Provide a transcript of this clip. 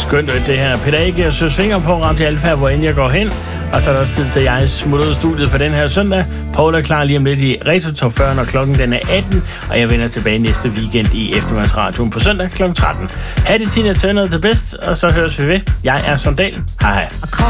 Skønt det her. Peter Ikke og Søs Finger på Radio Alfa, hvor end jeg går hen. Og så er der også tid til, at jeg smutter ud af studiet for den her søndag. Paul er klar lige om lidt i Retro Top 40, når klokken den er 18. Og jeg vender tilbage næste weekend i eftermiddagsradioen på søndag kl. 13. Ha' det, Tina Turner, the best, og så høres vi ved. Jeg er Sondal. Hej hej.